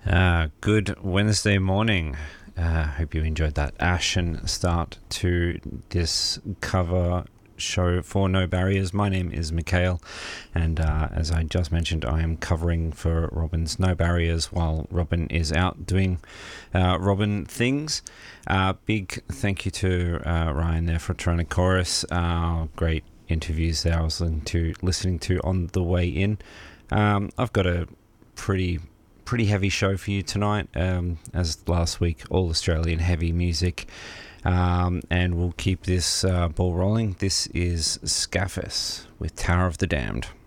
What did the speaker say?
Good Wednesday morning. Hope you enjoyed that ashen start to this cover show for No Barriers. My name is Mikhail, and as I just mentioned, I am covering for Robin's No Barriers while Robin is out doing Robin things. Big thank you to Ryan there for Toronto Chorus. Great interviews there I was listening to on the way in. I've got a pretty heavy show for you tonight, as last week, all Australian heavy music, and we'll keep this ball rolling. This is Scaffus with Tower of the Damned.